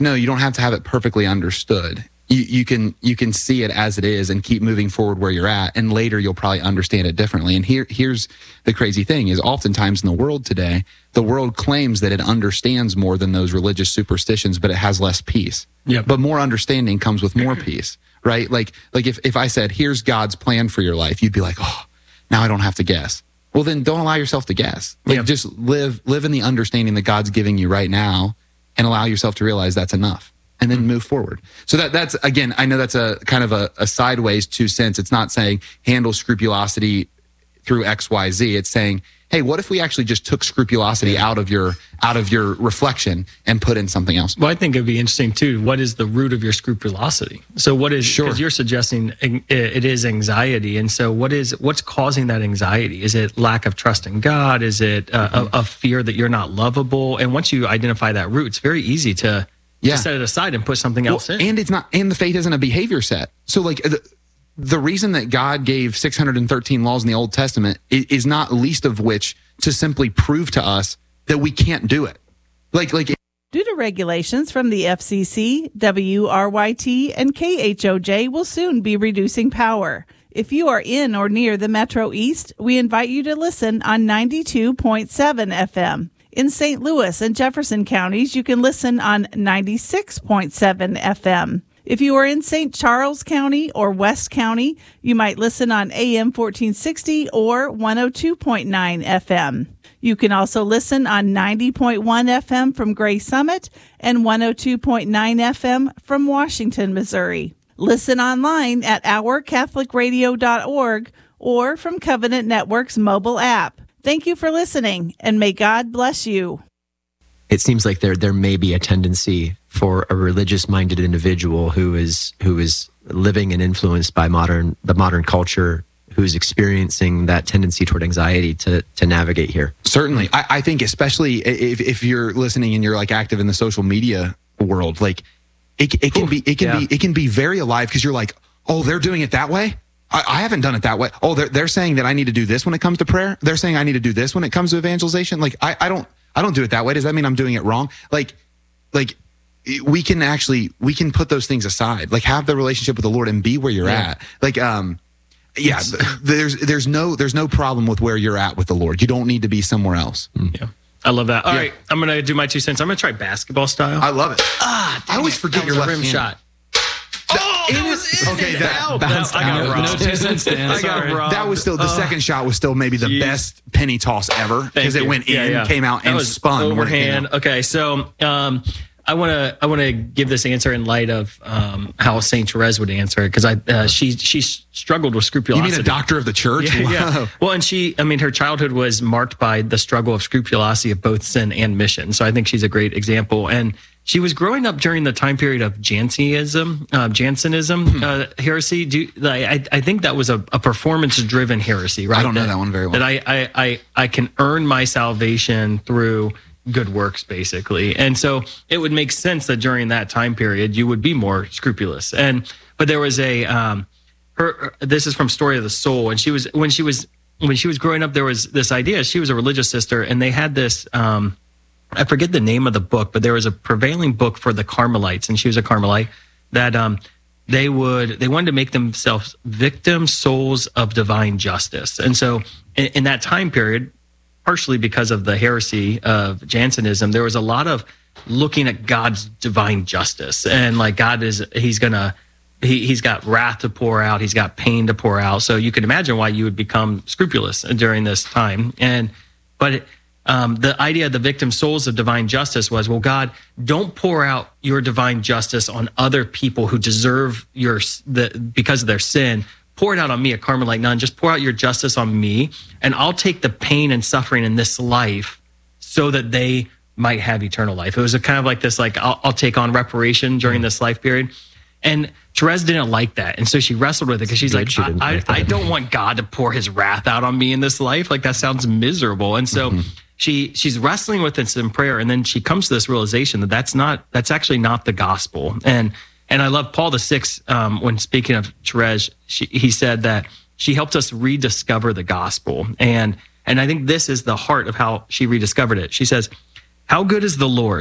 No, you don't have to have it perfectly understood. You can see it as it is and keep moving forward where you're at, and later you'll probably understand it differently. And here's the crazy thing is oftentimes in the world today, the world claims that it understands more than those religious superstitions, but it has less peace. Yep. But more understanding comes with more peace, right? Like if I said, here's God's plan for your life, you'd be like, oh, now I don't have to guess. Well, then don't allow yourself to guess. Like just live in the understanding that God's giving you right now and allow yourself to realize that's enough. And then move forward. So that's, again, I know that's a kind of a sideways 2 cents. It's not saying handle scrupulosity through X, Y, Z. It's saying, hey, what if we actually just took scrupulosity out of your reflection and put in something else? Well, I think it'd be interesting too. What is the root of your scrupulosity? So what is, because you're suggesting it is anxiety. And so what's causing that anxiety? Is it lack of trust in God? Is it a fear that you're not lovable? And once you identify that root, it's very easy to set it aside and put something else in. And it's not, and the faith isn't a behavior set. So like the reason that God gave 613 laws in the Old Testament is not least of which to simply prove to us that we can't do it. Like due to regulations from the FCC, WRYT, and KHOJ will soon be reducing power. If you are in or near the Metro East, we invite you to listen on 92.7 FM. In St. Louis and Jefferson counties, you can listen on 96.7 FM. If you are in St. Charles County or West County, you might listen on AM 1460 or 102.9 FM. You can also listen on 90.1 FM from Gray Summit and 102.9 FM from Washington, Missouri. Listen online at ourcatholicradio.org or from Covenant Network's mobile app. Thank you for listening, and may God bless you. It seems like there may be a tendency for a religious-minded individual who is living and influenced by the modern culture, who's experiencing that tendency toward anxiety to navigate here. Certainly. I think especially if you're listening and you're like active in the social media world, like it can be very alive because you're like, oh, they're doing it that way? I haven't done it that way. Oh, they're saying that I need to do this when it comes to prayer. They're saying I need to do this when it comes to evangelization. Like I don't do it that way. Does that mean I'm doing it wrong? Like we can put those things aside. Like have the relationship with the Lord and be where you're at. Like there's no problem with where you're at with the Lord. You don't need to be somewhere else. Yeah. I love that. All right, I'm going to do my 2 cents. I'm going to try basketball style. I love it. I always forget your left rim hand. shot. Oh, that was in okay, and out. I got robbed. No 2 cents, Dan. I got robbed. That was still the second shot was still maybe the best penny toss ever because it went in, came out, and spun overhand. Okay, so I want to give this answer in light of how Saint Therese would answer it because she struggled with scrupulosity. You mean a doctor of the church? Yeah. Well, and her childhood was marked by the struggle of scrupulosity of both sin and mission. So I think she's a great example. And she was growing up during the time period of Jansenism heresy. I think that was a performance-driven heresy, right? I don't know that one very well. That I can earn my salvation through good works, basically. And so it would make sense that during that time period, you would be more scrupulous. But there was this is from Story of the Soul. And when she was growing up, there was this idea. She was a religious sister, and they had this, I forget the name of the book, but there was a prevailing book for the Carmelites, and she was a Carmelite, that they wanted to make themselves victim souls of divine justice. And so in that time period, partially because of the heresy of Jansenism, there was a lot of looking at God's divine justice, and like God he's got wrath to pour out, he's got pain to pour out. So you can imagine why you would become scrupulous during this time. But the idea of the victim souls of divine justice was, well, God, don't pour out your divine justice on other people who deserve because of their sin. Pour it out on me, a Carmelite nun. Just pour out your justice on me, and I'll take the pain and suffering in this life so that they might have eternal life. It was a kind of like this, like I'll take on reparation during this life period. And Therese didn't like that. And so she wrestled with it because she's like, I don't want God to pour his wrath out on me in this life. Like that sounds miserable. And so she's wrestling with this in prayer. And then she comes to this realization that that's actually not the gospel. And I love Paul VI, when speaking of Therese, he said that she helped us rediscover the gospel. And I think this is the heart of how she rediscovered it. She says, how good is the Lord?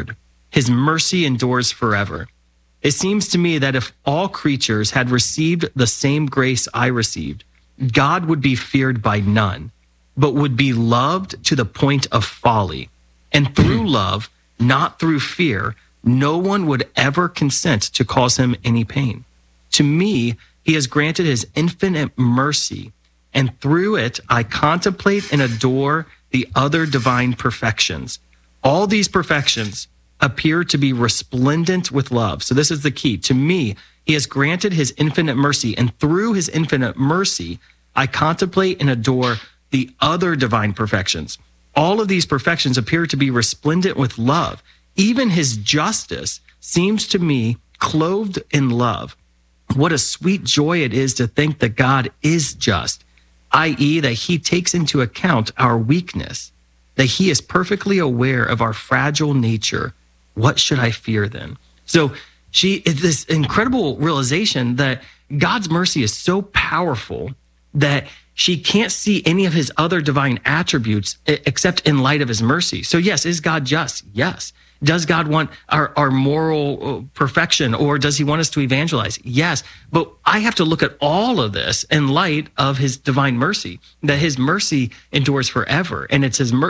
his mercy endures forever. It seems to me that if all creatures had received the same grace I received, God would be feared by none, but would be loved to the point of folly. And through love, not through fear, no one would ever consent to cause him any pain. To me, he has granted his infinite mercy, and through it, I contemplate and adore the other divine perfections. All these perfections appear to be resplendent with love. So this is the key. To me, he has granted his infinite mercy, and through his infinite mercy, I contemplate and adore the other divine perfections. All of these perfections appear to be resplendent with love. Even his justice seems to me clothed in love. What a sweet joy it is to think that God is just, i.e., that he takes into account our weakness, that he is perfectly aware of our fragile nature. What should I fear then? So this incredible realization that God's mercy is so powerful that she can't see any of his other divine attributes except in light of his mercy. So yes, is God just? Yes. Does God want our moral perfection, or does he want us to evangelize? Yes. But I have to look at all of this in light of his divine mercy, that his mercy endures forever. And it's his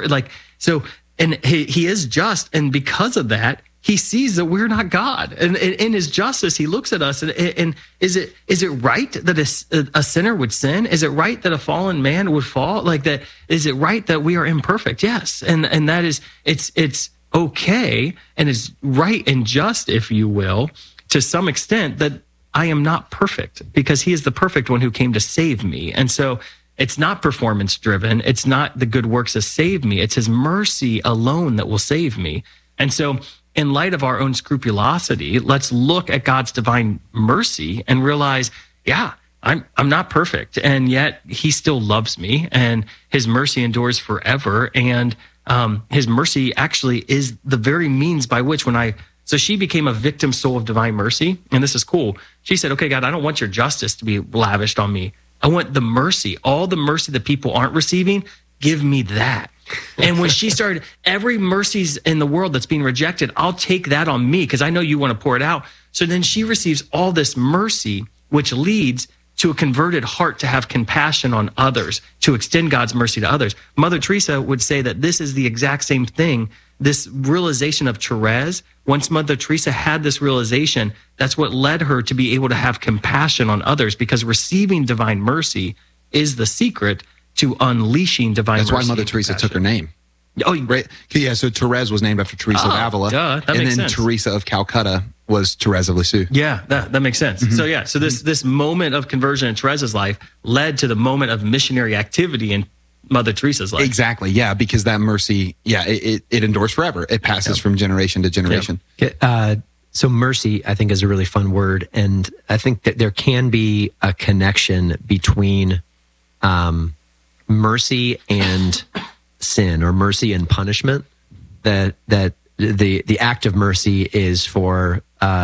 and he is just. And because of that, he sees that we're not God. And in his justice, he looks at us and is it right that a sinner would sin? Is it right that a fallen man would fall? Like that, is it right that we are imperfect? Yes. And that is, it's okay and is right and just, if you will, to some extent, that I am not perfect, because he is the perfect one who came to save me. And so it's not performance driven. It's not the good works that save me. It's his mercy alone that will save me. And so in light of our own scrupulosity, let's look at God's divine mercy and realize, yeah, I'm not perfect, and yet he still loves me, and his mercy endures forever. And his mercy actually is the very means by which so she became a victim soul of divine mercy. And this is cool. She said, okay, God, I don't want your justice to be lavished on me. I want the mercy, all the mercy that people aren't receiving. Give me that. And when she started, every mercy's in the world that's being rejected, I'll take that on me because I know you want to pour it out. So then she receives all this mercy, which leads to a converted heart to have compassion on others, to extend God's mercy to others. Mother Teresa would say that this is the exact same thing. This realization of Therese, once Mother Teresa had this realization, that's what led her to be able to have compassion on others, because receiving divine mercy is the secret to unleashing divine mercy. That's why Mother Teresa took her name. Oh, right. Yeah, so Therese was named after Teresa of Avila. Duh, that and makes then sense. Teresa of Calcutta was Therese of Lisieux. Yeah, that makes sense. Mm-hmm. So this moment of conversion in Therese's life led to the moment of missionary activity in Mother Teresa's life. Exactly. Yeah, because that mercy, it endures forever. It passes from generation to generation. So mercy, I think, is a really fun word, and I think that there can be a connection between mercy and sin, or mercy and punishment. That the act of mercy is for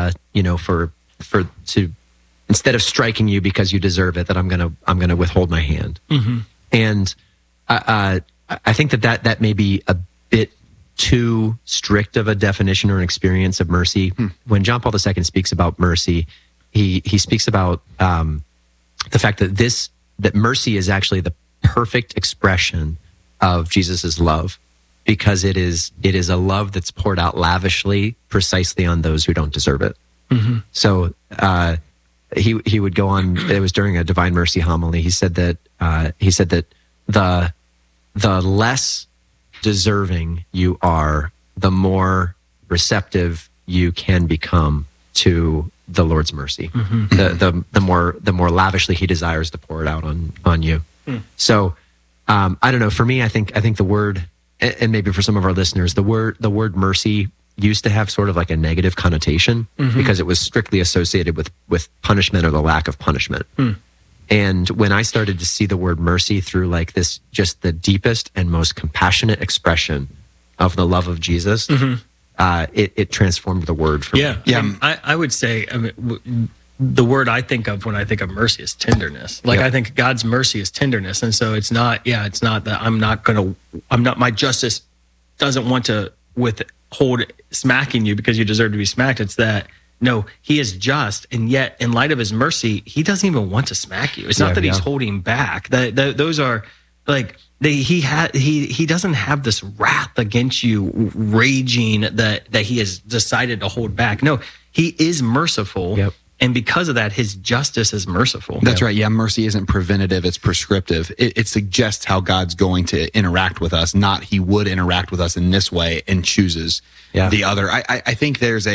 instead of striking you because you deserve it, that I'm gonna withhold my hand. Mm-hmm. And I think that may be a bit too strict of a definition or an experience of mercy. When John Paul II speaks about mercy, he speaks about the fact that mercy is actually the perfect expression of Jesus's love, because it is a love that's poured out lavishly, precisely on those who don't deserve it. Mm-hmm. So he would go on. It was during a Divine Mercy homily. He said that the less deserving you are, the more receptive you can become to the Lord's mercy. Mm-hmm. The more lavishly he desires to pour it out on you. Mm. So I don't know. For me, I think the word, and maybe for some of our listeners, the word mercy used to have sort of like a negative connotation, mm-hmm. because it was strictly associated with punishment or the lack of punishment. Mm. And when I started to see the word mercy through like this, just the deepest and most compassionate expression of the love of Jesus, mm-hmm. It transformed the word for me. Yeah. I would say, the word I think of when I think of mercy is tenderness. Like, I think God's mercy is tenderness. And so it's not that my justice doesn't want to smacking you because you deserve to be smacked. It's that, no, he is just, and yet in light of his mercy, he doesn't even want to smack you. It's not that he's holding back. Those are like he doesn't have this wrath against you, raging that he has decided to hold back. No, he is merciful. Yep. And because of that, his justice is merciful. That's right. Yeah, mercy isn't preventative, it's prescriptive. It suggests how God's going to interact with us, not he would interact with us in this way and chooses the other. I think there's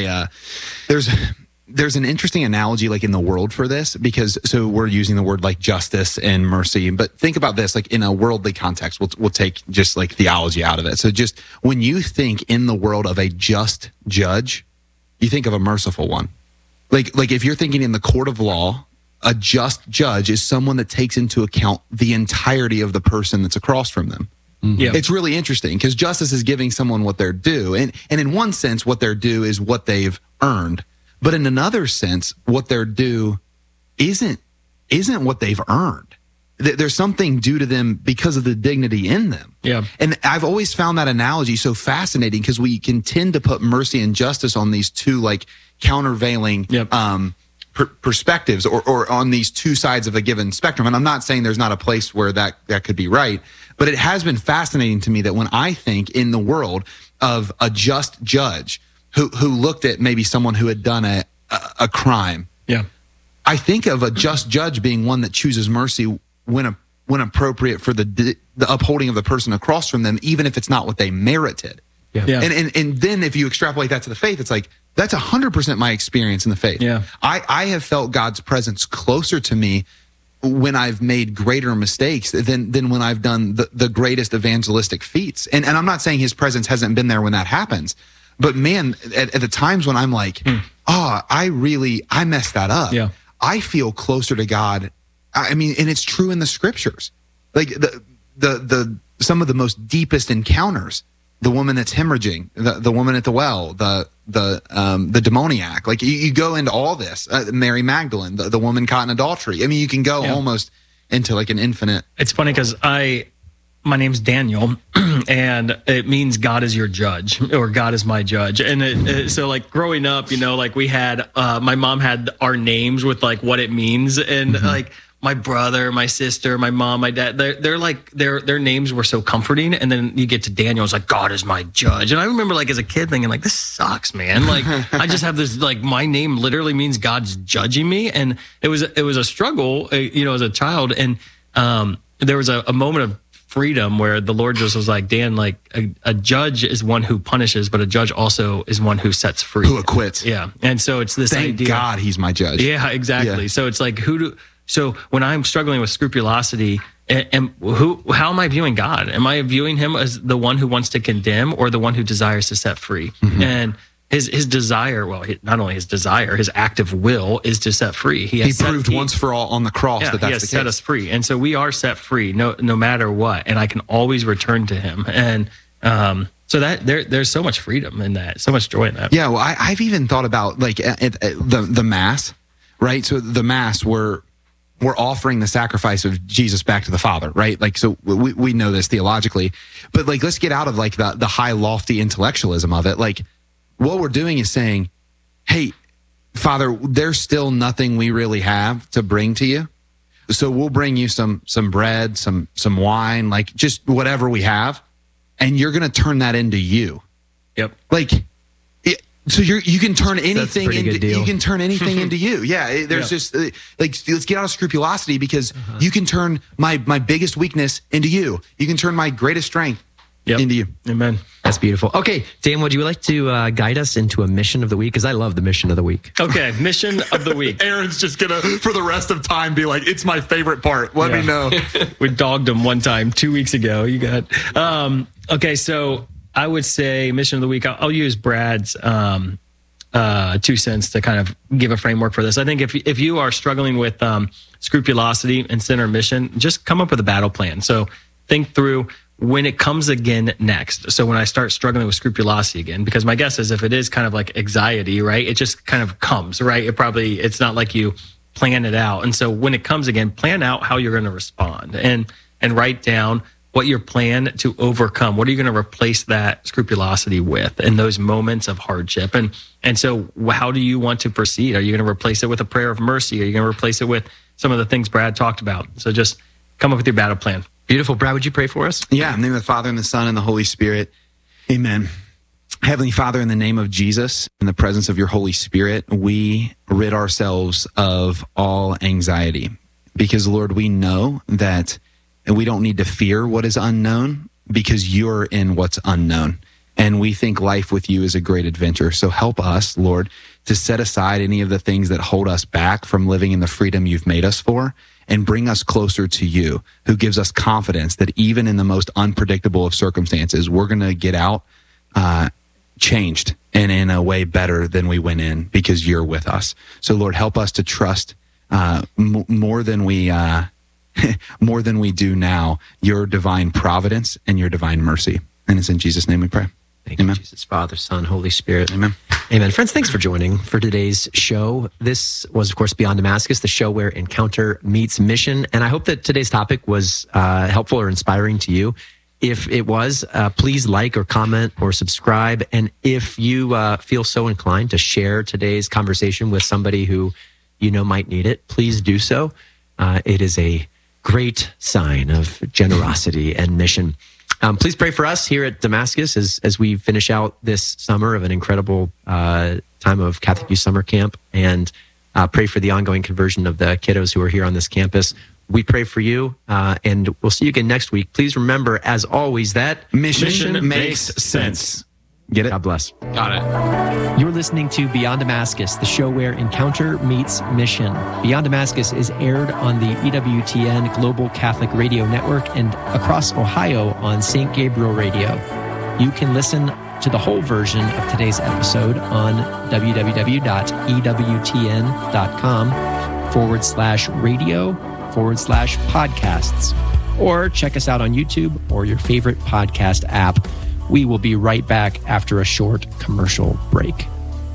an interesting analogy like in the world for this, because so we're using the word like justice and mercy, but think about this like in a worldly context. We'll take just like theology out of it. So just when you think in the world of a just judge, you think of a merciful one. Like if you're thinking in the court of law, a just judge is someone that takes into account the entirety of the person that's across from them. Mm-hmm. Yeah. It's really interesting because justice is giving someone what they're due. And in one sense, what they're due is what they've earned. But in another sense, what they're due isn't what they've earned. There's something due to them because of the dignity in them. Yeah. And I've always found that analogy so fascinating because we can tend to put mercy and justice on these two like countervailing perspectives or on these two sides of a given spectrum. And I'm not saying there's not a place where that could be right, but it has been fascinating to me that when I think in the world of a just judge who looked at maybe someone who had done a crime, I think of a just judge being one that chooses mercy when appropriate for the upholding of the person across from them, even if it's not what they merited. Yeah. And then if you extrapolate that to the faith, it's like, that's 100% my experience in the faith. Yeah. I have felt God's presence closer to me when I've made greater mistakes than when I've done the greatest evangelistic feats. And I'm not saying his presence hasn't been there when that happens, but man, at the times when I'm like, I messed that up. Yeah. I feel closer to God. I mean, and it's true in the scriptures. Like the some of the most deepest encounters, the woman that's hemorrhaging, the woman at the well, the demoniac. Like you go into all this, Mary Magdalene, the woman caught in adultery. I mean, you can go almost into like an infinite. It's funny because my name's Daniel, and it means God is your judge, or God is my judge. And so like growing up, like we had, my mom had our names with like what it means. And like my brother, my sister, my mom, my dad, they're like, their names were so comforting. And then you get to Daniel, it's like, God is my judge. And I remember like as a kid thinking like, this sucks, man. Like I just have this, like my name literally means God's judging me. And it was a struggle, as a child. And there was a moment of freedom where the Lord just was like, Dan, like a judge is one who punishes, but a judge also is one who sets free. Who acquits. Yeah. And so it's this Thank idea. God he's my judge. Yeah, exactly. Yeah. So it's like, so when I'm struggling with scrupulosity, how am I viewing God? Am I viewing him as the one who wants to condemn or the one who desires to set free? Mm-hmm. And his desire, not only his desire, his active will is to set free. He proved once for all on the cross that that's he has the case. Set us free. And so we are set free no matter what. And I can always return to him. And so that there's so much freedom in that, so much joy in that. Yeah, well, I've even thought about like the Mass, right? So the Mass, we're offering the sacrifice of Jesus back to the Father, right? Like, so we know this theologically, but like, let's get out of like the high lofty intellectualism of it. Like, what we're doing is saying, hey, Father, there's still nothing we really have to bring to you. So we'll bring you some bread, some wine, like just whatever we have. And you're going to turn that into you. Yep. Like, so you can turn anything into you. Yeah. There's just like, let's get out of scrupulosity because you can turn my biggest weakness into you. You can turn my greatest strength into you. Amen. That's beautiful. Okay, Dan, would you like to guide us into a mission of the week? Because I love the mission of the week. Okay, mission of the week. Aaron's just going to, for the rest of time, be like, it's my favorite part. Let me know. We dogged him one time 2 weeks ago. You got okay, so I would say mission of the week. I'll use Brad's 2 cents to kind of give a framework for this. I think if you are struggling with scrupulosity and sin or mission, just come up with a battle plan. So think through when it comes again next. So when I start struggling with scrupulosity again, because my guess is if it is kind of like anxiety, right? It just kind of comes, right? It's not like you plan it out. And so when it comes again, plan out how you're going to respond and write down what your plan to overcome, what are you going to replace that scrupulosity with in those moments of hardship? And so how do you want to proceed? Are you going to replace it with a prayer of mercy? Are you going to replace it with some of the things Brad talked about? So just come up with your battle plan. Beautiful. Brad, would you pray for us? Yeah, in the name of the Father and the Son and the Holy Spirit. Amen. Heavenly Father, in the name of Jesus, in the presence of your Holy Spirit, we rid ourselves of all anxiety. Because, Lord, we know that we don't need to fear what is unknown because you're in what's unknown. And we think life with you is a great adventure. So help us, Lord, to set aside any of the things that hold us back from living in the freedom you've made us for and bring us closer to you, who gives us confidence that even in the most unpredictable of circumstances, we're going to get out changed and in a way better than we went in because you're with us. So, Lord, help us to trust more than we do now, your divine providence and your divine mercy. And it's in Jesus' name we pray. Thank Amen. you, Jesus, Father, Son, Holy Spirit. Amen. Amen. Friends, thanks for joining for today's show. This was, of course, Beyond Damascus, the show where encounter meets mission. And I hope that today's topic was helpful or inspiring to you. If it was, please like or comment or subscribe. And if you feel so inclined to share today's conversation with somebody who you know might need it, please do so. It is a great sign of generosity and mission. Please pray for us here at Damascus as we finish out this summer of an incredible time of Catholic Youth Summer Camp, and pray for the ongoing conversion of the kiddos who are here on this campus. We pray for you, and we'll see you again next week. Please remember, as always, that Mission makes sense. Get it? God bless. Got it. You're listening to Beyond Damascus, the show where encounter meets mission. Beyond Damascus is aired on the EWTN Global Catholic Radio Network and across Ohio on St. Gabriel Radio. You can listen to the whole version of today's episode on www.ewtn.com/radio/podcasts, or check us out on YouTube or your favorite podcast app. We will be right back after a short commercial break.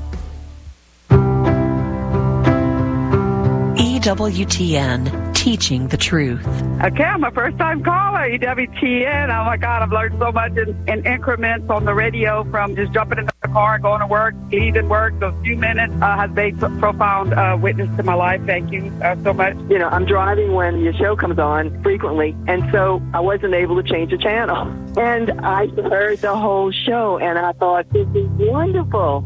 EWTN, teaching the truth. Okay, I'm a first-time caller, EWTN. Oh, my God, I've learned so much in increments on the radio, from just jumping in the car and going to work, leaving work. Those few minutes has made profound witness to my life. Thank you so much. You know, I'm driving when your show comes on frequently, and so I wasn't able to change the channel. And I heard the whole show, and I thought, this is wonderful.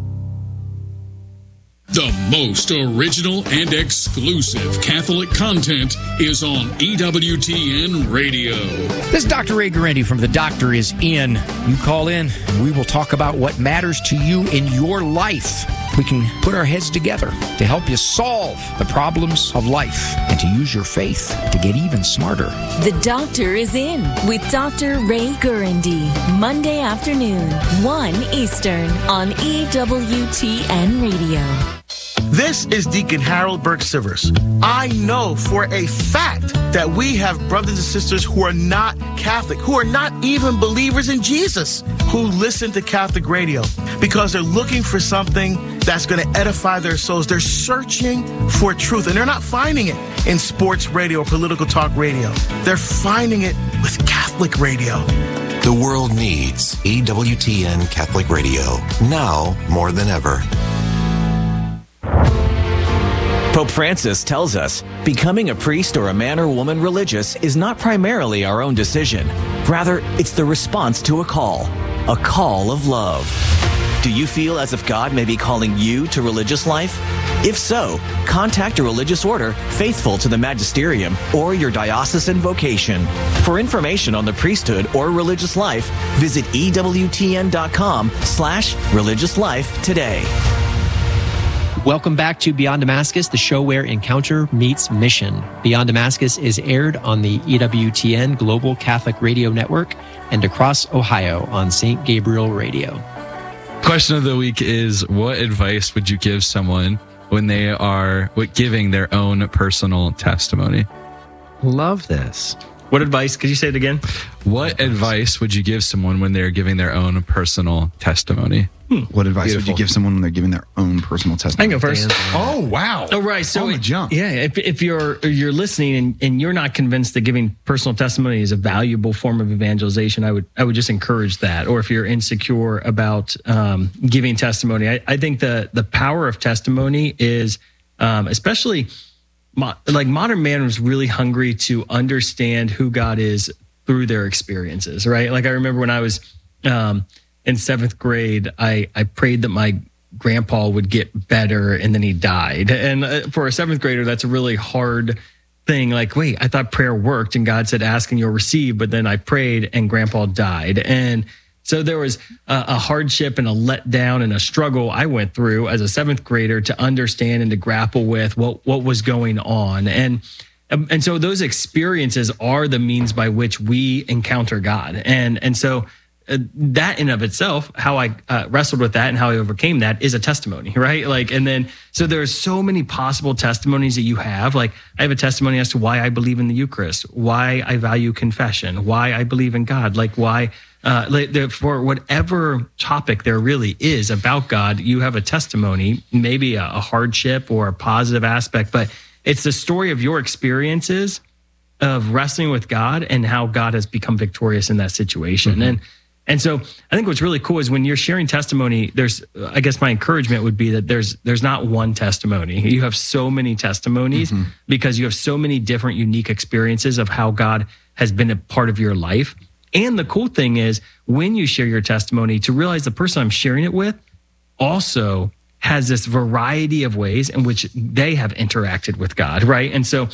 The most original and exclusive Catholic content is on EWTN Radio. This is Dr. Ray Guarendi from The Doctor Is In. You call in, and we will talk about what matters to you in your life. We can put our heads together to help you solve the problems of life and to use your faith to get even smarter. The Doctor Is In with Dr. Ray Guarendi. Monday afternoon, 1 Eastern on EWTN Radio. This is Deacon Harold Burke Sivers. I know for a fact that we have brothers and sisters who are not Catholic, who are not even believers in Jesus, who listen to Catholic radio because they're looking for something that's going to edify their souls. They're searching for truth, and they're not finding it in sports radio or political talk radio. They're finding it with Catholic radio. The world needs EWTN Catholic Radio now more than ever. Pope Francis tells us becoming a priest or a man or woman religious is not primarily our own decision. Rather, it's the response to a call of love. Do you feel as if God may be calling you to religious life? If so, contact a religious order faithful to the magisterium or your diocesan vocation. For information on the priesthood or religious life, visit EWTN.com/religious life today. Welcome back to Beyond Damascus, the show where encounter meets mission. Beyond Damascus is aired on the EWTN Global Catholic Radio Network and across Ohio on St. Gabriel Radio. Question of the week is, what advice would you give someone when they are giving their own personal testimony? Love this. What advice? Could you say it again? What advice would you give someone when they're giving their own personal testimony? What advice would you give someone when they're giving their own personal testimony? I can go first. Oh, wow. Oh, right. So, On the jump. Yeah, if you're listening and you're not convinced that giving personal testimony is a valuable form of evangelization, I would just encourage that. Or if you're insecure about giving testimony, I think the power of testimony is, especially like modern man was really hungry to understand who God is through their experiences, right? Like I remember when I was in 7th grade, I prayed that my grandpa would get better and then he died. And for a 7th grader, that's a really hard thing. Like, wait, I thought prayer worked and God said, ask and you'll receive. But then I prayed and grandpa died. And so there was a hardship and a letdown and a struggle I went through as a 7th grader to understand and to grapple with what was going on. And so those experiences are the means by which we encounter God. And so that in of itself, how I wrestled with that and how I overcame that is a testimony, right? Like, and then, so there's so many possible testimonies that you have. Like I have a testimony as to why I believe in the Eucharist, why I value confession, why I believe in God, like why, for whatever topic there really is about God, you have a testimony, maybe a hardship or a positive aspect, but it's the story of your experiences of wrestling with God and how God has become victorious in that situation. Mm-hmm. And so I think what's really cool is when you're sharing testimony, I guess my encouragement would be that there's not one testimony. You have so many testimonies because you have so many different unique experiences of how God has been a part of your life. And the cool thing is when you share your testimony, to realize the person I'm sharing it with also has this variety of ways in which they have interacted with God, right? And so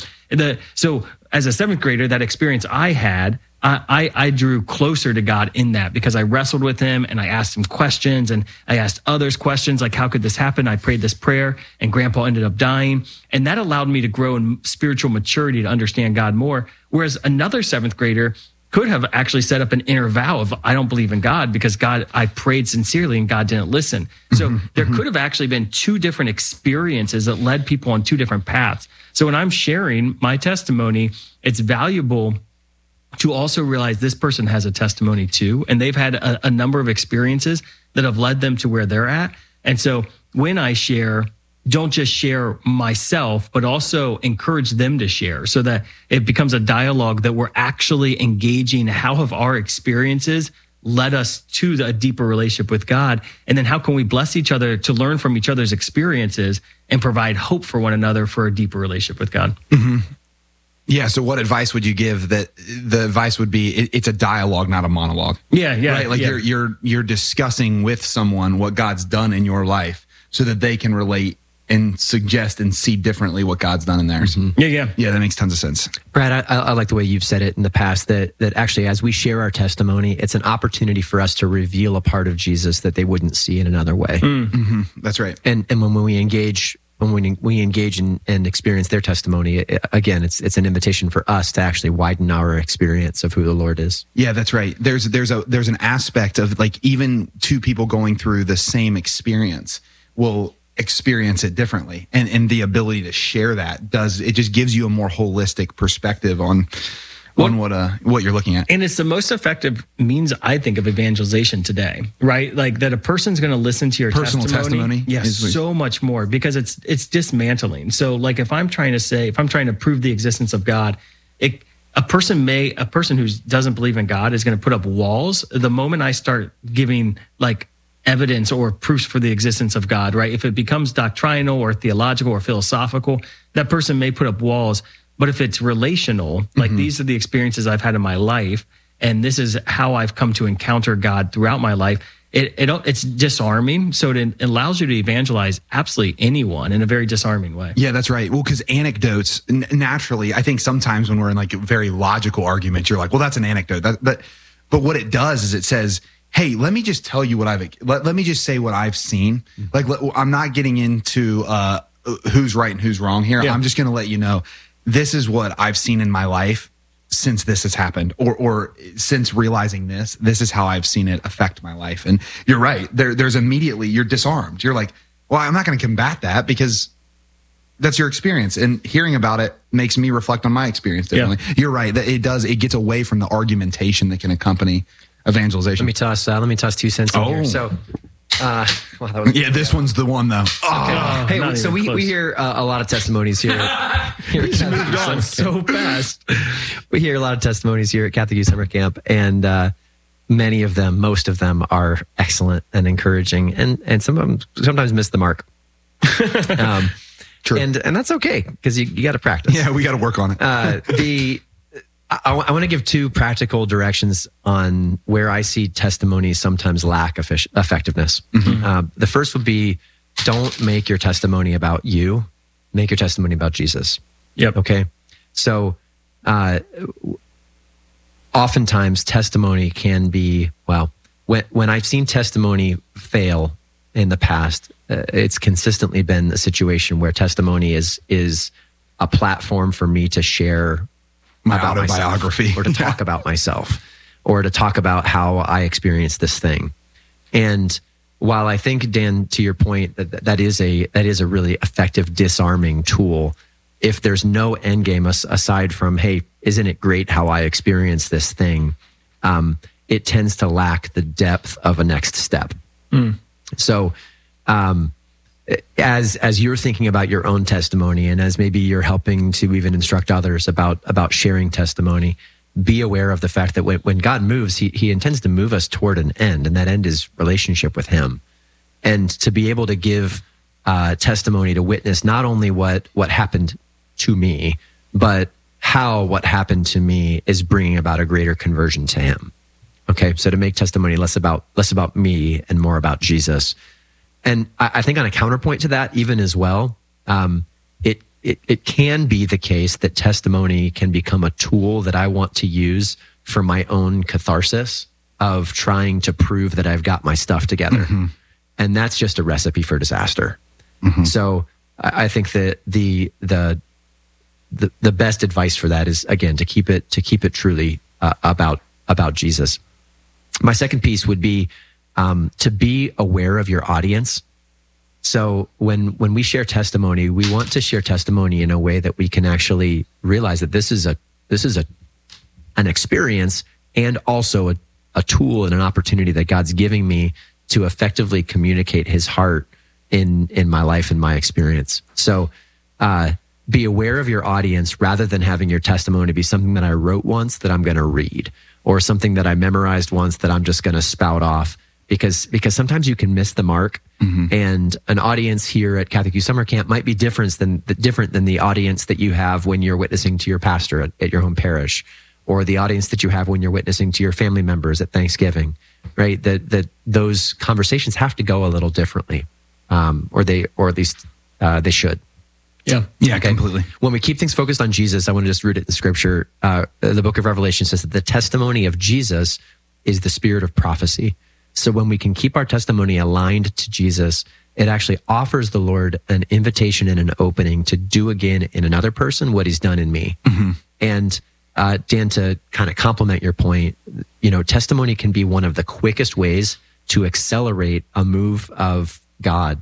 as a 7th grader, that experience I had, I drew closer to God in that because I wrestled with him and I asked him questions and I asked others questions like, how could this happen? I prayed this prayer and grandpa ended up dying. And that allowed me to grow in spiritual maturity to understand God more. Whereas another 7th grader could have actually set up an inner vow of, I don't believe in God because God, I prayed sincerely and God didn't listen. So there could have actually been 2 different experiences that led people on 2 different paths. So when I'm sharing my testimony, it's valuable to also realize this person has a testimony too, and they've had a number of experiences that have led them to where they're at. And so when I share, don't just share myself, but also encourage them to share so that it becomes a dialogue that we're actually engaging. How have our experiences led us to a deeper relationship with God? And then how can we bless each other to learn from each other's experiences and provide hope for one another for a deeper relationship with God? Mm-hmm. Yeah. So what advice would you give? That the advice would be, it's a dialogue, not a monologue. Yeah. Right? Like you're discussing with someone what God's done in your life so that they can relate and suggest and see differently what God's done in theirs. Mm-hmm. Yeah. That makes tons of sense. Brad, I like the way you've said it in the past that actually as we share our testimony, it's an opportunity for us to reveal a part of Jesus that they wouldn't see in another way. Mm-hmm. That's right. And when we engage and experience their testimony, again, it's an invitation for us to actually widen our experience of who the Lord is. Yeah, that's right. There's an aspect of like even 2 people going through the same experience will experience it differently, and the ability to share that just gives you a more holistic perspective on what you're looking at. And it's the most effective means, I think, of evangelization today, right? Like that a person's going to listen to your personal testimony. Yes, so much more because it's dismantling. So like if I'm trying to prove the existence of God, a person who doesn't believe in God is going to put up walls. The moment I start giving like evidence or proofs for the existence of God, right? If it becomes doctrinal or theological or philosophical, that person may put up walls. But if it's relational, like these are the experiences I've had in my life, and this is how I've come to encounter God throughout my life, it's disarming. So it allows you to evangelize absolutely anyone in a very disarming way. Yeah, that's right. Well, because anecdotes, naturally, I think sometimes when we're in like a very logical argument, you're like, well, that's an anecdote. But what it does is it says, hey, let me just tell you let me just say what I've seen. Like, I'm not getting into who's right and who's wrong here. Yeah. I'm just going to let you know, this is what I've seen in my life since this has happened, or since realizing this is how I've seen it affect my life. And you're right. There's immediately, you're disarmed. You're like, well, I'm not going to combat that because that's your experience. And hearing about it makes me reflect on my experience differently. Yeah. You're right. That it gets away from the argumentation that can accompany evangelization. Let me toss 2 cents in here. So This one's the one though. Hey, so we hear a lot of testimonies here. It's moved on so fast. We hear a lot of testimonies here at Catholic Youth Summer Camp, and most of them are excellent and encouraging, and some of them sometimes miss the mark. True. And that's okay, because you got to practice. Yeah, we got to work on it. I want to give two practical directions on where I see testimonies sometimes lack effectiveness. The first would be, don't make your testimony about you. Make your testimony about Jesus. Yep. Okay. So, oftentimes testimony can be, when I've seen testimony fail in the past, it's consistently been a situation where testimony is a platform for me to share my autobiography, or to talk about myself, or to talk about how I experienced this thing. And while I think, Dan, to your point, that is a really effective disarming tool, if there's no end game aside from, hey, isn't it great how I experienced this thing? It tends to lack the depth of a next step. So, as you're thinking about your own testimony, and as maybe you're helping to even instruct others about sharing testimony, be aware of the fact that when God moves, he intends to move us toward an end, and that end is relationship with him. And to be able to give testimony, to witness not only what happened to me, but how what happened to me is bringing about a greater conversion to him. Okay, so to make testimony less about me and more about Jesus. And I think on a counterpoint to that, even as well, it can be the case that testimony can become a tool that I want to use for my own catharsis of trying to prove that I've got my stuff together. And that's just a recipe for disaster. So I think that the best advice for that is, again, to keep it truly about Jesus. My second piece would be to be aware of your audience. So when we share testimony, we want to share testimony in a way that we can actually realize that this is an experience, and also a tool and an opportunity that God's giving me to effectively communicate his heart in my life and my experience. So be aware of your audience, rather than having your testimony be something that I wrote once that I'm going to read, or something that I memorized once that I'm just going to spout off. Because sometimes you can miss the mark, and an audience here at Catholic Youth Summer Camp might be different than the audience that you have when you're witnessing to your pastor at your home parish, or the audience that you have when you're witnessing to your family members at Thanksgiving, right? That those conversations have to go a little differently, or at least they should. Yeah, okay. Completely. When we keep things focused on Jesus, I want to just root it in Scripture. The book of Revelation says that the testimony of Jesus is the spirit of prophecy. So when we can keep our testimony aligned to Jesus, it actually offers the Lord an invitation and an opening to do again in another person what he's done in me. And Dan, to kind of complement your point, testimony can be one of the quickest ways to accelerate a move of God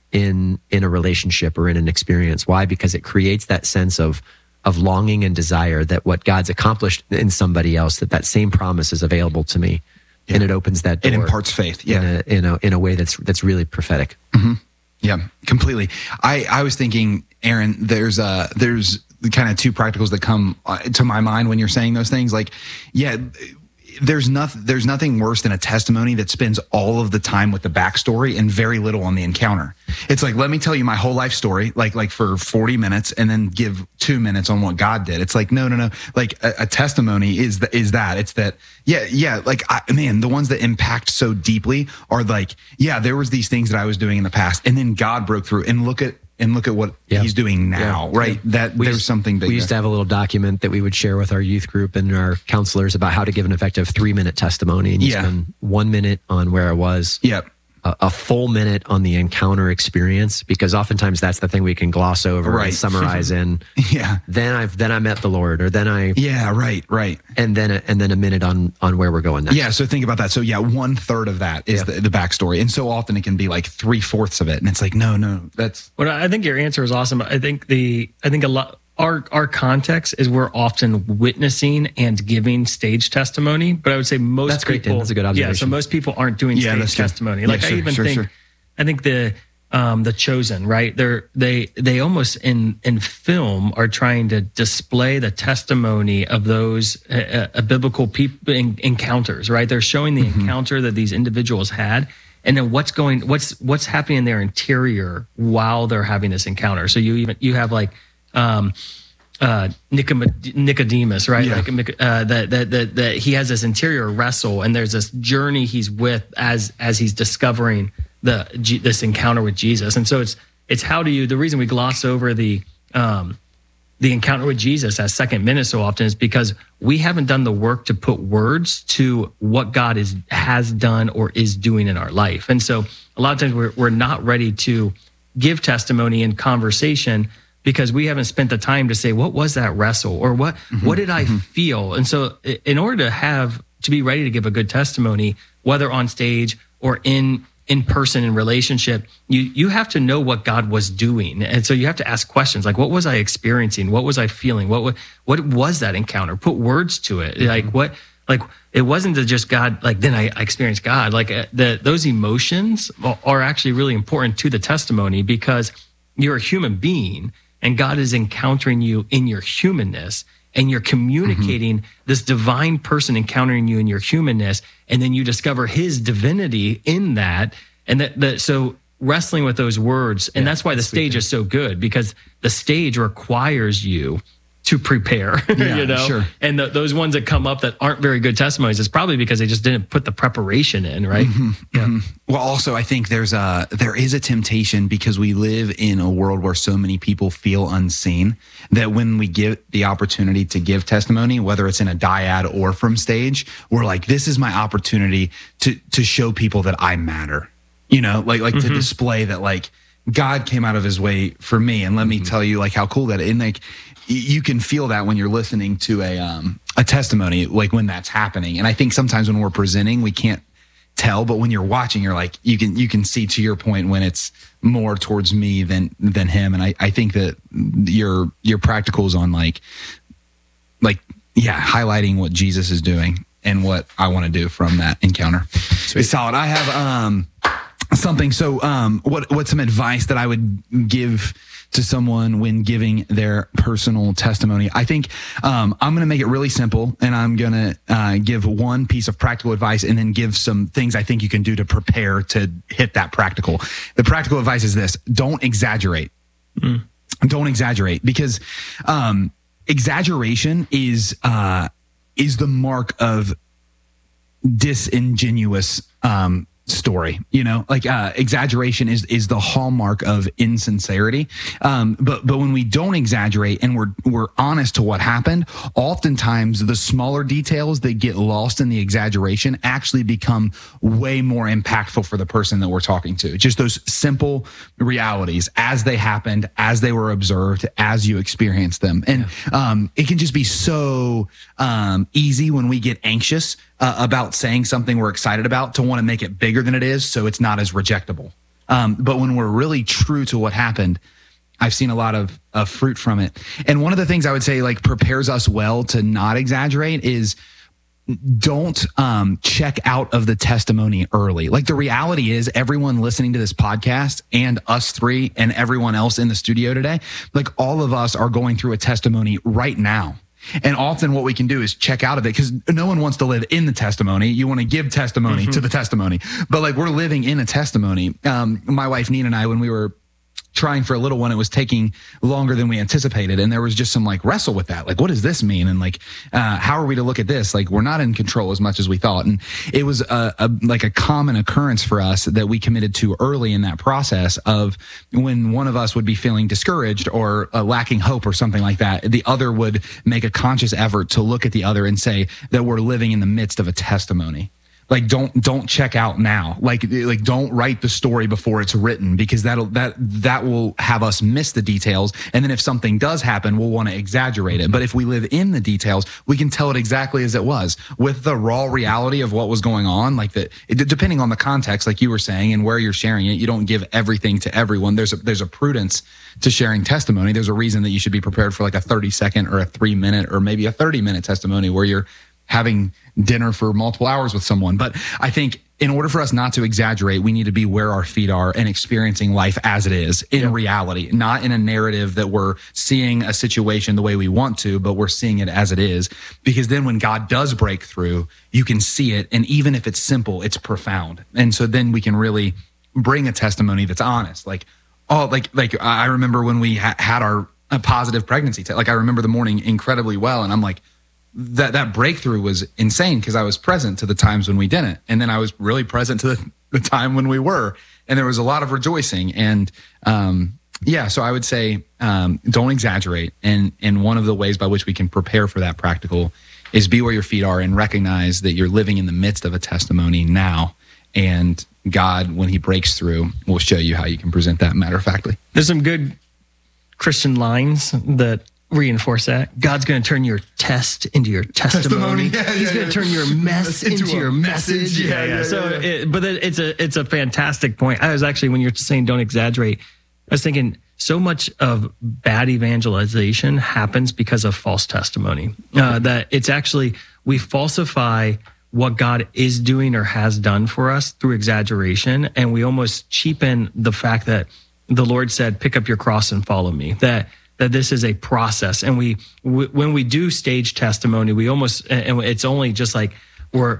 in a relationship or in an experience. Why? Because it creates that sense of longing and desire that what God's accomplished in somebody else, that same promise is available to me. Yeah. And it opens that door. It imparts faith. Yeah. In a way that's really prophetic. Yeah, completely. I was thinking, Aaron, there's kind of two practicals that come to my mind when you're saying those things. Like, yeah, there's nothing worse than a testimony that spends all of the time with the backstory and very little on the encounter. It's like, let me tell you my whole life story, like for 40 minutes, and then give 2 minutes on what God did. It's like, no. Like a testimony is that. It's that, yeah. Like, the ones that impact so deeply are like, yeah, there was these things that I was doing in the past, and then God broke through, and look at what he's doing now, right? That there's something bigger. We used to have a little document that we would share with our youth group and our counselors about how to give an effective 3-minute testimony. And you spend 1 minute on where I was. Yep. A full minute on the encounter experience, because oftentimes that's the thing we can gloss over and summarize in. Then I met the Lord, or then I. Yeah, right. And then a minute on where we're going next. Yeah, so think about that. So 1/3 of that is the backstory, and so often it can be like 3/4 of it, and it's like no, that's. Well, I think your answer is awesome. I think a lot our context is we're often witnessing and giving stage testimony, but I would say most That's great, people, Dan. That's a good observation. Yeah, so most people aren't doing stage testimony. Yeah, Like sure, I think the Chosen, right? They almost in film are trying to display the testimony of those biblical people encounters, right? They're showing the encounter that these individuals had, and then what's happening in their interior while they're having this encounter. So you have like Nicodemus, right? Yeah. Like that he has this interior wrestle, and there's this journey he's with as he's discovering this encounter with Jesus. And so it's how do you, the reason we gloss over the encounter with Jesus as second minute so often is because we haven't done the work to put words to what God has done or is doing in our life. And so a lot of times we're not ready to give testimony in conversation because we haven't spent the time to say, what was that wrestle? Or what did I feel? And so in order to be ready to give a good testimony, whether on stage or in person in relationship, you have to know what God was doing. And so you have to ask questions like, what was I experiencing? What was I feeling? What was that encounter? Put words to it. Like it wasn't just God, like then I experienced God. Like those emotions are actually really important to the testimony because you're a human being and God is encountering you in your humanness. And you're communicating this divine person encountering you in your humanness, and then you discover his divinity in that. And so wrestling with those words, and that's why the stage is so good, because the stage requires you to prepare, Sure. And those ones that come up that aren't very good testimonies, it's probably because they just didn't put the preparation in, right? Yeah. Well, also, I think there is a temptation because we live in a world where so many people feel unseen that when we get the opportunity to give testimony, whether it's in a dyad or from stage, we're like, this is my opportunity to show people that I matter, like to display that like God came out of his way for me. And let me tell you like how cool that is. And like, you can feel that when you're listening to a testimony, like when that's happening. And I think sometimes when we're presenting, we can't tell, but when you're watching, you're like, you can see, to your point, when it's more towards me than him. And I think that your practicals on highlighting what Jesus is doing and what I want to do from that encounter is solid. I have something. So what's some advice that I would give to someone when giving their personal testimony? I think I'm going to make it really simple, and I'm going to give one piece of practical advice and then give some things I think you can do to prepare to hit that practical. The practical advice is this: don't exaggerate. Don't exaggerate, because exaggeration is the mark of disingenuous story. Exaggeration is the hallmark of insincerity. But when we don't exaggerate and we're honest to what happened, oftentimes the smaller details that get lost in the exaggeration actually become way more impactful for the person that we're talking to. Just those simple realities as they happened, as they were observed, as you experienced them. And it can just be so easy when we get anxious about saying something we're excited about to want to make it bigger than it is, so it's not as rejectable. But when we're really true to what happened, I've seen a lot of fruit from it. And one of the things I would say like prepares us well to not exaggerate is don't check out of the testimony early. Like the reality is everyone listening to this podcast and us three and everyone else in the studio today, like all of us are going through a testimony right now. And often what we can do is check out of it because no one wants to live in the testimony. You want to give testimony to the testimony. But like we're living in a testimony. My wife, Nina, and I, when we were trying for a little one, it was taking longer than we anticipated. And there was just some like wrestle with that. Like, what does this mean? And like, how are we to look at this? Like, we're not in control as much as we thought. And it was a common occurrence for us that we committed to early in that process of when one of us would be feeling discouraged or lacking hope or something like that, the other would make a conscious effort to look at the other and say that we're living in the midst of a testimony. like don't check out now. Like don't write the story before it's written, because that will have us miss the details. And then if something does happen, we'll want to exaggerate it. But if we live in the details, we can tell it exactly as it was, with the raw reality of what was going on. Like depending on the context, like you were saying, and where you're sharing it, you don't give everything to everyone. There's a prudence to sharing testimony. There's a reason that you should be prepared for like a 30-second or a 3-minute or maybe a 30-minute testimony where you're having dinner for multiple hours with someone. But I think in order for us not to exaggerate, we need to be where our feet are and experiencing life as it is in reality, not in a narrative that we're seeing a situation the way we want to, but we're seeing it as it is. Because then when God does break through, you can see it. And even if it's simple, it's profound. And so then we can really bring a testimony that's honest. Like I remember when we had our positive pregnancy test. Like I remember the morning incredibly well. And I'm like, that breakthrough was insane, because I was present to the times when we didn't. And then I was really present to the time when we were. And there was a lot of rejoicing. And so I would say don't exaggerate. And one of the ways by which we can prepare for that practical is be where your feet are and recognize that you're living in the midst of a testimony now. And God, when he breaks through, will show you how you can present that matter-of-factly. There's some good Christian lines that reinforce that. God's going to turn your test into your testimony. He's going to turn your mess into your message. But it's a fantastic point. I was actually, when you're saying don't exaggerate, I was thinking so much of bad evangelization happens because of false testimony. That it's actually, we falsify what God is doing or has done for us through exaggeration, and we almost cheapen the fact that the Lord said, pick up your cross and follow me. That this is a process. And when we do stage testimony, we almost, and it's only just like we're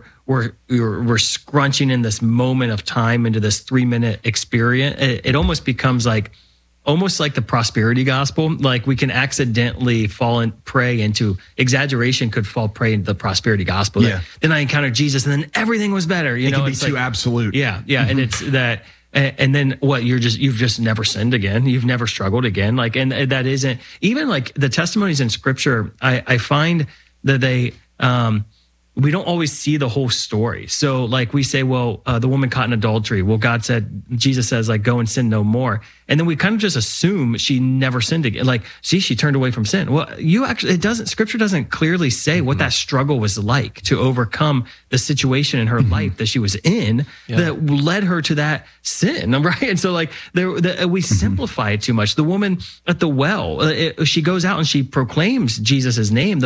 scrunching in this moment of time into this 3-minute experience. It almost becomes almost like the prosperity gospel. Like we can accidentally prey into exaggeration, could fall prey into the prosperity gospel. Yeah. Then I encountered Jesus and then everything was better. It can be too absolute. Yeah. Mm-hmm. And it's that. And then what? You've just never sinned again. You've never struggled again. And that isn't even like the testimonies in Scripture. I find that they we don't always see the whole story. So like we say, well, the woman caught in adultery. Well, Jesus says, like, go and sin no more. And then we kind of just assume she never sinned again. Like, see, she turned away from sin. Well, Scripture doesn't clearly say what that struggle was like to overcome the situation in her life that she was in that led her to that sin, right? And so like we simplify it too much. The woman at the well, she goes out and she proclaims Jesus' name.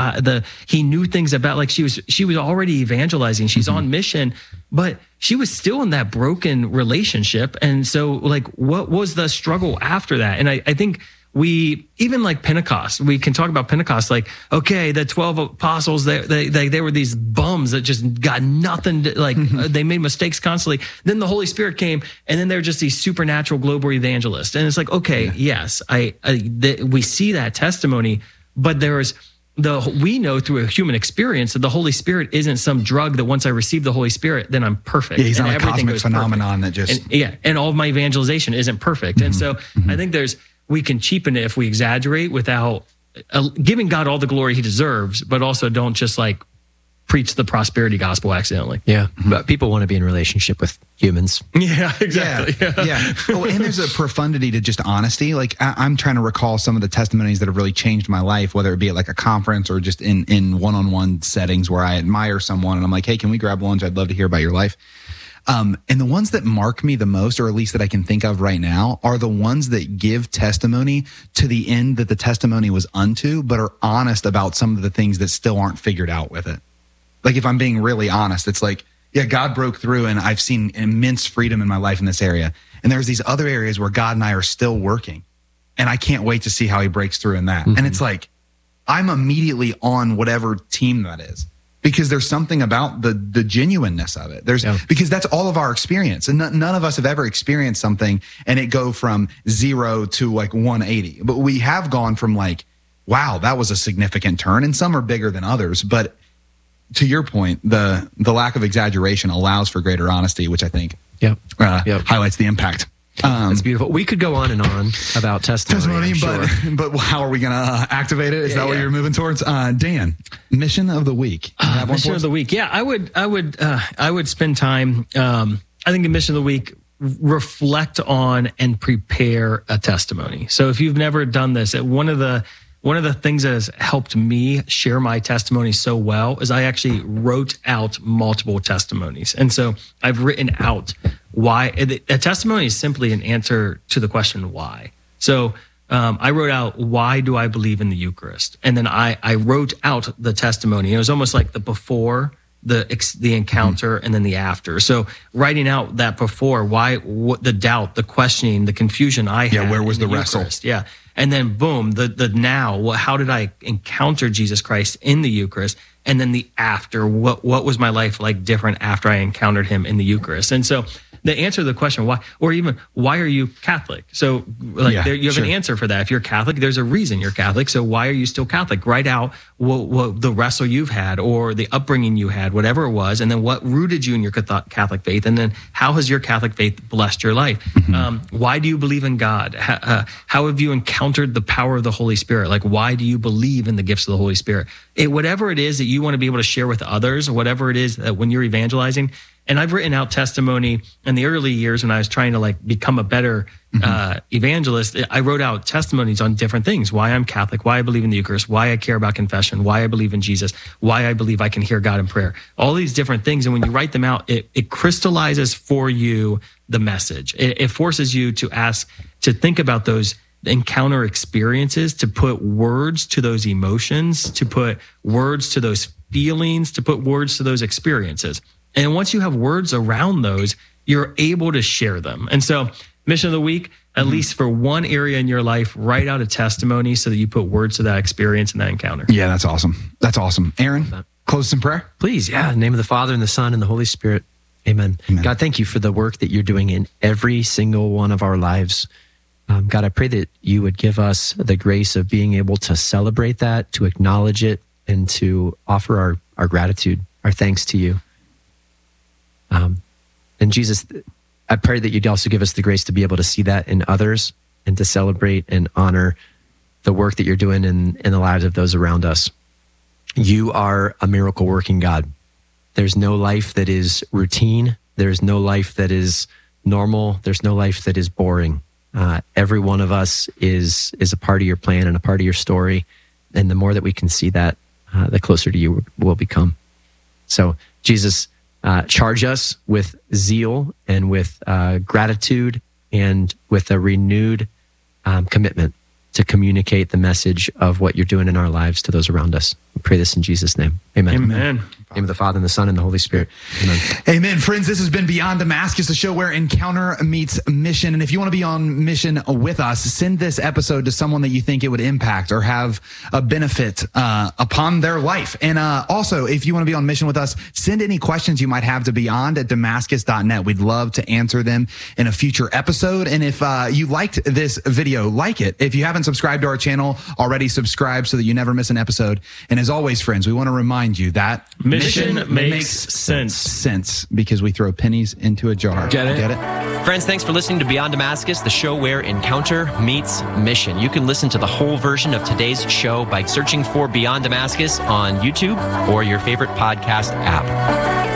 He knew things about, like, she was already evangelizing. She's on mission, but she was still in that broken relationship. And so like, what was the struggle after that? And I think we, even like Pentecost, we can talk about Pentecost, like, okay, the 12 apostles, they were these bums that just got nothing they made mistakes constantly. Then the Holy Spirit came, and then they're just these supernatural global evangelists. And it's like, okay, yes, we see that testimony, but we know through a human experience that the Holy Spirit isn't some drug that once I receive the Holy Spirit, then I'm perfect. Yeah, he's not a cosmic phenomenon that just... And all of my evangelization isn't perfect. And so I think we can cheapen it if we exaggerate without giving God all the glory he deserves, but also don't just like preach the prosperity gospel accidentally. Yeah. But people want to be in relationship with humans. Yeah, exactly. Yeah. Oh, and there's a profundity to just honesty. Like I'm trying to recall some of the testimonies that have really changed my life, whether it be at like a conference or just in one-on-one settings where I admire someone and I'm like, hey, can we grab lunch? I'd love to hear about your life. And the ones that mark me the most, or at least that I can think of right now, are the ones that give testimony to the end that the testimony was unto, but are honest about some of the things that still aren't figured out with it. Like if I'm being really honest, it's like, yeah, God broke through and I've seen immense freedom in my life in this area. And there's these other areas where God and I are still working. And I can't wait to see how he breaks through in that. And it's like, I'm immediately on whatever team that is. Because there's something about the genuineness of it. Because that's all of our experience. And none of us have ever experienced something and it go from 0 to like 180. But we have gone from like, wow, that was a significant turn. And some are bigger than others. But to your point, the lack of exaggeration allows for greater honesty, which I think highlights the impact. That's beautiful. We could go on and on about testimony, but how are we going to activate it? Is that what you're moving towards? Dan, mission of the week. Mission of the week. Yeah, I would spend time. I think the mission of the week, reflect on and prepare a testimony. So if you've never done this, one of the things that has helped me share my testimony so well is I actually wrote out multiple testimonies. And so I've written out why. A testimony is simply an answer to the question why. So I wrote out, why do I believe in the Eucharist? And then I wrote out the testimony. It was almost like the before, the encounter, and then the after. So writing out that before, what the doubt, the questioning, the confusion I had. Yeah, where was the Eucharist. wrestle? Yeah. And then boom, the now, how did I encounter Jesus Christ in the Eucharist? And then the after, what was my life like different after I encountered him in the Eucharist? And so the answer to the question why, or even why are you Catholic? So you have an answer for that. If you're Catholic, there's a reason you're Catholic. So why are you still Catholic? Write out what the wrestle you've had or the upbringing you had, whatever it was, and then what rooted you in your Catholic faith, and then how has your Catholic faith blessed your life? Why do you believe in God? How have you encountered the power of the Holy Spirit? Like, why do you believe in the gifts of the Holy Spirit? Whatever it is that you want to be able to share with others, or whatever it is that when you're evangelizing. And I've written out testimony in the early years when I was trying to become a better evangelist. I wrote out testimonies on different things: why I'm Catholic, why I believe in the Eucharist, why I care about confession, why I believe in Jesus, why I believe I can hear God in prayer. All these different things. And when you write them out, it crystallizes for you the message. It forces you to think about those encounter experiences, to put words to those emotions, to put words to those feelings, to put words to those experiences. And once you have words around those, you're able to share them. And so, mission of the week, at least for one area in your life, write out a testimony so that you put words to that experience and that encounter. Yeah, that's awesome. That's awesome. Aaron, close us in prayer. Please, yeah. In the name of the Father, and the Son, and the Holy Spirit. Amen. God, thank you for the work that you're doing in every single one of our lives. God, I pray that you would give us the grace of being able to celebrate that, to acknowledge it, and to offer our gratitude, our thanks to you. And Jesus, I pray that you'd also give us the grace to be able to see that in others and to celebrate and honor the work that you're doing in the lives of those around us. You are a miracle working God. There's no life that is routine. There's no life that is normal. There's no life that is boring. Every one of us is a part of your plan and a part of your story. And the more that we can see that, the closer to you we'll become. So, Jesus, charge us with zeal and with gratitude and with a renewed commitment to communicate the message of what you're doing in our lives to those around us. We pray this in Jesus' name. Amen. Amen. In the name of the Father, and the Son, and the Holy Spirit. Amen. Amen. Friends, this has been Beyond Damascus, a show where encounter meets mission. And if you want to be on mission with us, send this episode to someone that you think it would impact or have a benefit upon their life. And also, if you want to be on mission with us, send any questions you might have to beyond@damascus.net. We'd love to answer them in a future episode. And if you liked this video, like it. If you haven't subscribed to our channel already, subscribe so that you never miss an episode. And as always, friends, we want to remind you that mission makes sense because we throw pennies into a jar. Get it? Get it? Friends, thanks for listening to Beyond Damascus, the show where encounter meets mission. You can listen to the whole version of today's show by searching for Beyond Damascus on YouTube or your favorite podcast app.